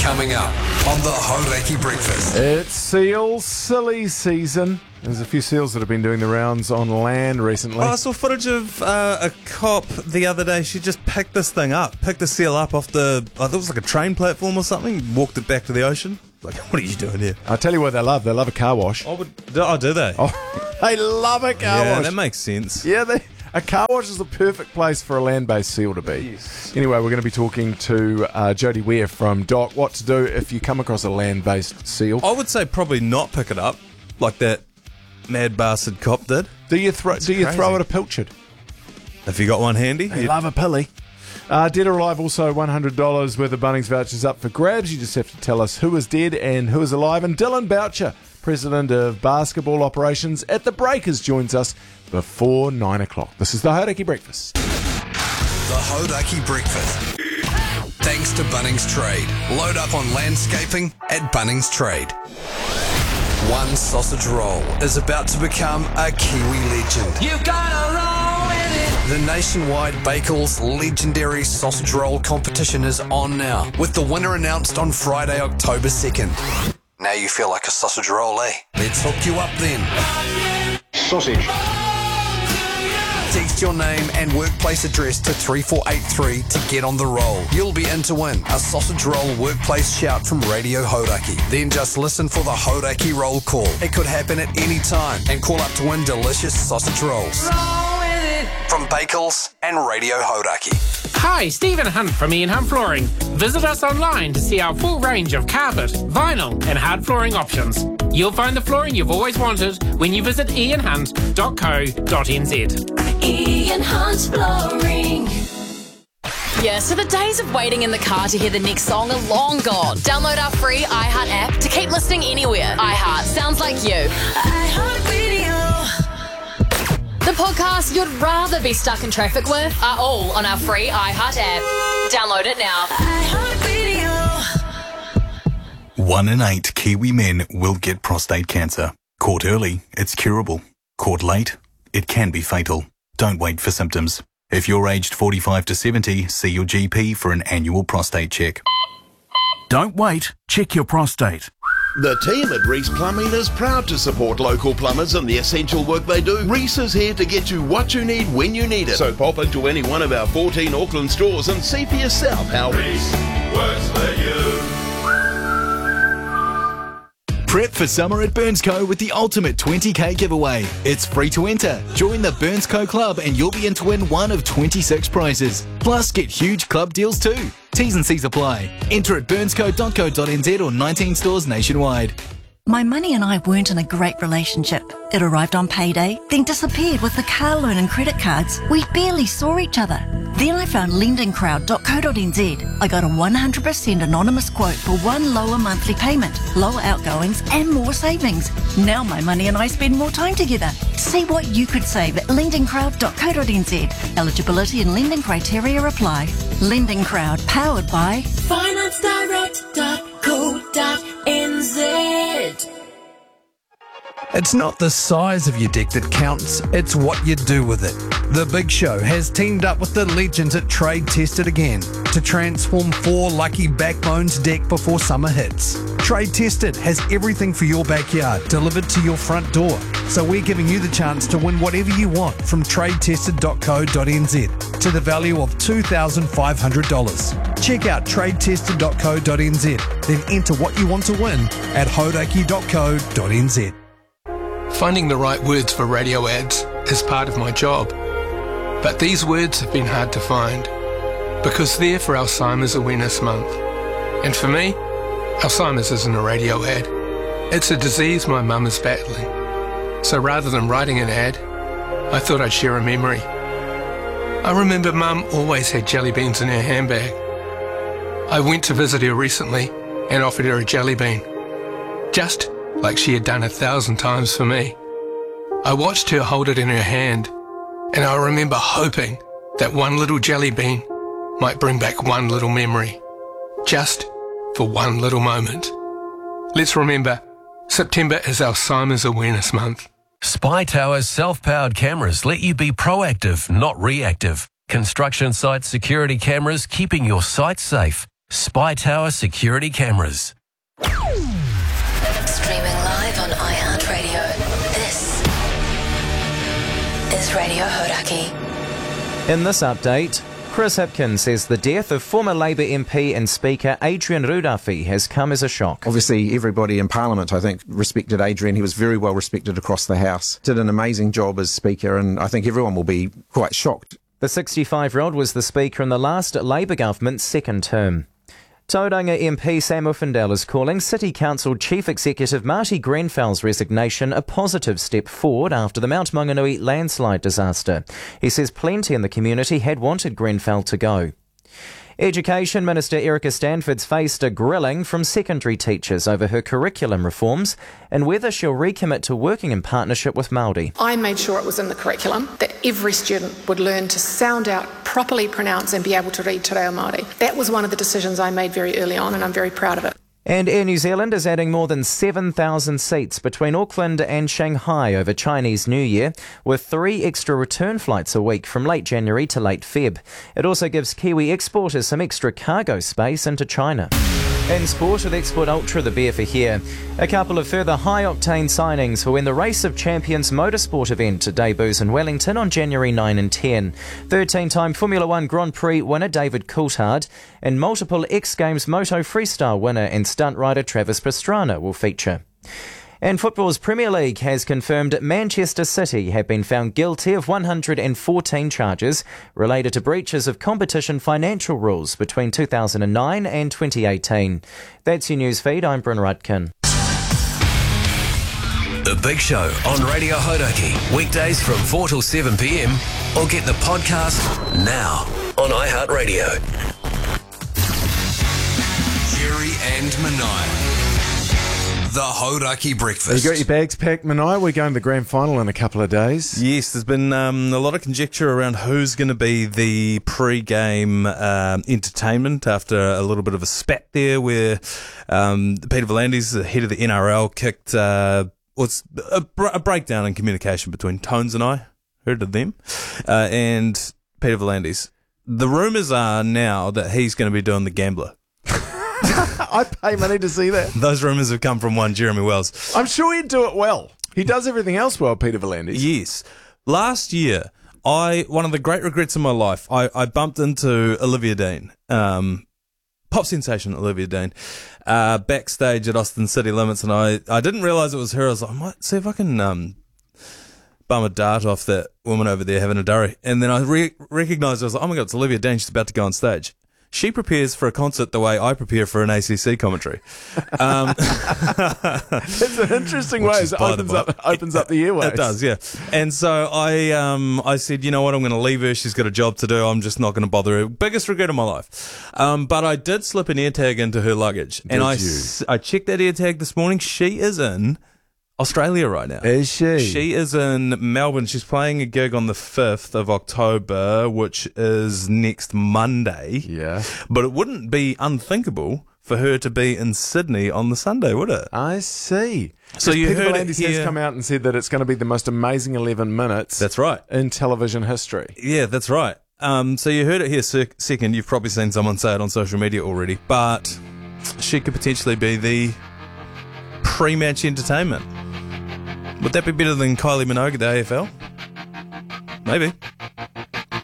Coming up on the Hauraki Breakfast. It's seal silly season. There's a few seals that have been doing the rounds on land recently. Oh, I saw footage of a cop the other day. She just picked the seal up off I thought it was like a train platform or something, walked it back to the ocean. Like, what are you doing here? I'll tell you what they love. They love a car wash. Oh, do they? Oh, they love a car wash. Yeah, that makes sense. Yeah, a car wash is the perfect place for a land-based seal to be. Yes. Anyway, we're going to be talking to Jodie Ware from DOC. What to do if you come across a land-based seal. I would say probably not pick it up like that mad bastard cop did. Do you throw it a pilchard? Have you got one handy? They love a pilly. Dead or alive, also $100 worth of Bunnings vouchers up for grabs. You just have to tell us who is dead and who is alive. And Dylan Boucher, President of Basketball Operations at the Breakers, joins us before 9 o'clock. This is the Hauraki Breakfast. The Hauraki Breakfast. Thanks to Bunnings Trade. Load up on landscaping at Bunnings Trade. One sausage roll is about to become a Kiwi legend. You gotta roll with it. The nationwide Bakels legendary sausage roll competition is on now, with the winner announced on Friday, October 2nd. Now you feel like a sausage roll, eh? Let's hook you up then. Sausage. Text your name and workplace address to 3483 to get on the roll. You'll be in to win a sausage roll workplace shout from Radio Hauraki. Then just listen for the Hauraki roll call. It could happen at any time, and call up to win delicious sausage rolls. Roll with it. From Bakels and Radio Hauraki. Hi, Stephen Hunt from Ian Hunt Flooring. Visit us online to see our full range of carpet, vinyl and hard flooring options. You'll find the flooring you've always wanted when you visit ianhunt.co.nz. Ian Hunt Flooring. Yeah, so the days of waiting in the car to hear the next song are long gone. Download our free iHeart app to keep listening anywhere. iHeart sounds like you. iHeart Radio. The podcasts you'd rather be stuck in traffic with are all on our free iHeart app. Download it now. iHeart Radio. 1 in 8 Kiwi men will get prostate cancer. Caught early, it's curable. Caught late, it can be fatal. Don't wait for symptoms. If you're aged 45 to 70, see your GP for an annual prostate check. Don't wait, check your prostate. The team at Reese Plumbing is proud to support local plumbers and the essential work they do. Reese is here to get you what you need when you need it. So pop into any one of our 14 Auckland stores and see for yourself how Reese works for you. Prep for summer at Burnsco with the ultimate 20k giveaway. It's free to enter. Join the Burnsco Club and you'll be in to win one of 26 prizes. Plus, get huge club deals too. T's and C's apply. Enter at burnsco.co.nz or 19 stores nationwide. My money and I weren't in a great relationship. It arrived on payday, then disappeared with the car loan and credit cards. We barely saw each other. Then I found lendingcrowd.co.nz. I got a 100% anonymous quote for one lower monthly payment, lower outgoings and more savings. Now my money and I spend more time together. See what you could save at lendingcrowd.co.nz. Eligibility and lending criteria apply. Lending Crowd, powered by FinanceDirect.co.nz. It's not the size of your deck that counts, it's what you do with it. The Big Show has teamed up with the legends at Trade Tested again to transform 4 lucky Backbones deck before summer hits. Trade Tested has everything for your backyard delivered to your front door. So we're giving you the chance to win whatever you want from tradetested.co.nz to the value of $2,500. Check out tradetested.co.nz, then enter what you want to win at hauraki.co.nz. Finding the right words for radio ads is part of my job. But these words have been hard to find because they're for Alzheimer's Awareness Month. And for me, Alzheimer's isn't a radio ad. It's a disease my mum is battling. So rather than writing an ad, I thought I'd share a memory. I remember Mum always had jelly beans in her handbag. I went to visit her recently and offered her a jelly bean, just like she had done 1,000 times for me. I watched her hold it in her hand, and I remember hoping that one little jelly bean might bring back one little memory, just for one little moment. Let's remember, September is Alzheimer's Awareness Month. Spy Tower's self-powered cameras let you be proactive, not reactive. Construction site security cameras keeping your site safe. Spy Tower security cameras. Streaming live on iHeartRadio. This is Radio Hodaki. In this update, Chris Hipkins says the death of former Labour MP and Speaker Adrian Rudafi has come as a shock. Obviously, everybody in Parliament, I think, respected Adrian. He was very well respected across the House. Did an amazing job as Speaker, and I think everyone will be quite shocked. The 65-year-old was the Speaker in the last Labour government's second term. Tauranga MP Sam Uffindell is calling City Council Chief Executive Marty Grenfell's resignation a positive step forward after the Mount Maunganui landslide disaster. He says plenty in the community had wanted Grenfell to go. Education Minister Erica Stanford's faced a grilling from secondary teachers over her curriculum reforms and whether she'll recommit to working in partnership with Māori. I made sure it was in the curriculum that every student would learn to sound out, properly pronounce and be able to read Te Reo Māori. That was one of the decisions I made very early on and I'm very proud of it. And Air New Zealand is adding more than 7,000 seats between Auckland and Shanghai over Chinese New Year, with 3 extra return flights a week from late January to late Feb. It also gives Kiwi exporters some extra cargo space into China. In sport with Export Ultra, the beer for here. A couple of further high-octane signings for when the Race of Champions motorsport event debuts in Wellington on January 9 and 10. 13-time Formula One Grand Prix winner David Coulthard and multiple X Games Moto Freestyle winner and stunt rider Travis Pastrana will feature. And football's Premier League has confirmed Manchester City have been found guilty of 114 charges related to breaches of competition financial rules between 2009 and 2018. That's your news feed. I'm Bryn Rudkin. The Big Show on Radio Hodaki. Weekdays from 4 till 7 p.m. Or get the podcast now on iHeartRadio. Jerry and Manai. The Hodaki Breakfast. You got your bags packed, Manai? We're going to the grand final in a couple of days. Yes, there's been a lot of conjecture around who's going to be the pre-game entertainment after a little bit of a spat there where Peter V'landys, the head of the NRL, kicked a breakdown in communication between Tones and I, heard of them, and Peter V'landys. The rumours are now that he's going to be doing The Gambler. I pay money to see that. Those rumours have come from one Jeremy Wells. I'm sure he'd do it well. He does everything else well, Peter V'landys. Yes. Last year, one of the great regrets of my life, I bumped into Olivia Dean, pop sensation Olivia Dean, backstage at Austin City Limits, and I didn't realise it was her. I was like, I might see if I can bum a dart off that woman over there having a durry. And then I recognised, I was like, oh my God, it's Olivia Dean. She's about to go on stage. She prepares for a concert the way I prepare for an ACC commentary. It's an interesting way. It opens up the airways. It does, yeah. And so I said, you know what, I'm going to leave her. She's got a job to do. I'm just not going to bother her. Biggest regret of my life. But I did slip an AirTag into her luggage. And I checked that AirTag this morning. She is in Australia right now. Is she? She is in Melbourne. She's playing a gig on the 5th of October, which is next Monday. Yeah. But it wouldn't be unthinkable for her to be in Sydney on the Sunday, would it? I see. So you Peter heard V'landys has come out and said that it's going to be the most amazing 11 minutes. That's right. In television history. Yeah, that's right. So you heard it here second. You've probably seen someone say it on social media already. But she could potentially be the pre-match entertainment. Would that be better than Kylie Minogue at the AFL? Maybe.